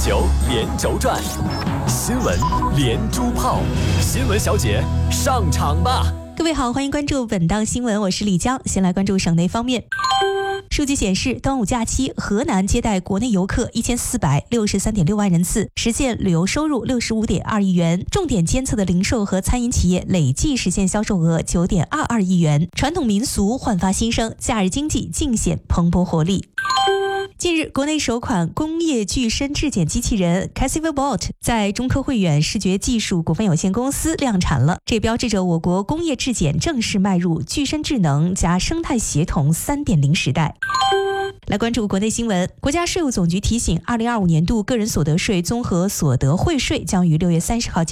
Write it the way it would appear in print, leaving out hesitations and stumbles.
球连轴转，新闻连珠炮，新闻小姐上场吧！ 各位好，欢迎关注本档新闻，我是李江。先来关注省内方面。数据显示，端午假期，河南接待国内游客1463.6万人次，实现旅游收入65.2亿元。重点监测的零售和餐饮企业累计实现销售额9.22亿元。传统民俗焕发新生，假日经济尽显蓬勃活力。近日，国内首款工业具身质检机器人 CassivBot 在中科汇远视觉技术股份有限公司量产了，这标志着我国工业质检正式迈入具身智能加生态协同 3.0 时代。来关注国内新闻，国家税务总局提醒，2025年度个人所得税综合所得汇税将于6月30号